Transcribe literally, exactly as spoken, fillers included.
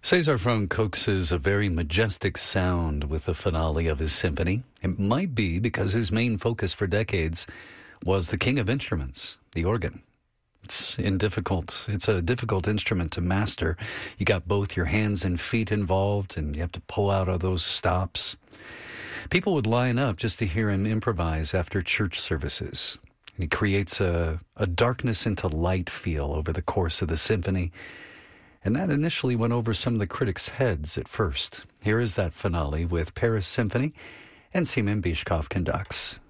Cesar Franck coaxes a very majestic sound with the finale of his symphony. It might be because his main focus for decades was the king of instruments, the organ. It's in difficult. It's a difficult instrument to master. You got both your hands and feet involved, and you have to pull out of those stops. People would line up just to hear him improvise after church services. And he creates a, a darkness into light feel over the course of the symphony. And that initially went over some of the critics' heads at first. Here is that finale with Paris Symphony, and Semen Bishkov conducts.